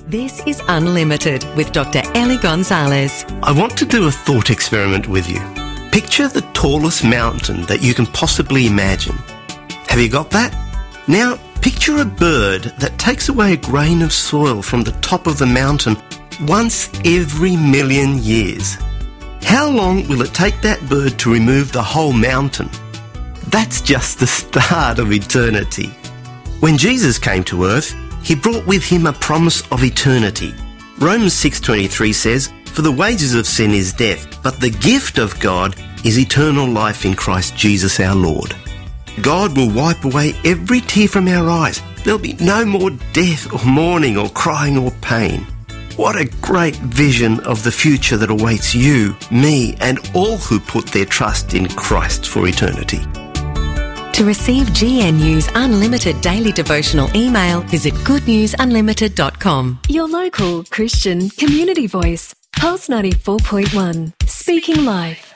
This is Unlimited with Dr. Ellie Gonzalez. I want to do a thought experiment with you. Picture the tallest mountain that you can possibly imagine. Have you got that? Now, picture a bird that takes away a grain of soil from the top of the mountain once every 1,000,000 years. How long will it take that bird to remove the whole mountain? That's just the start of eternity. When Jesus came to earth, he brought with him a promise of eternity. Romans 6:23 says, "For the wages of sin is death, but the gift of God is eternal life in Christ Jesus our Lord." God will wipe away every tear from our eyes. There'll be no more death or mourning or crying or pain. What a great vision of the future that awaits you, me, and all who put their trust in Christ for eternity. To receive GNU's Unlimited Daily Devotional email, visit goodnewsunlimited.com. Your local Christian community voice. Pulse 94.1. Speaking life.